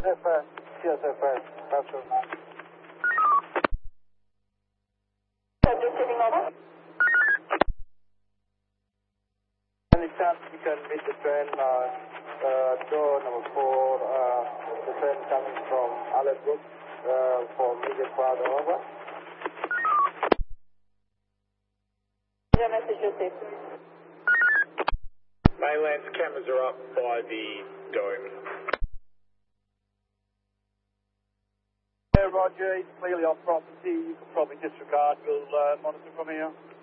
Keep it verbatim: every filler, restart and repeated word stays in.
F S, C S F S, Pastor. Just taking over. Any chance you can meet the train, uh, uh, door number four, uh, the train coming from Allenbrook, uh, for immediate crowd over? Your message received. Mainland's cameras are up by the dome. Yeah, Roger, he's clearly off property. You can probably disregard. We'll uh, monitor from here.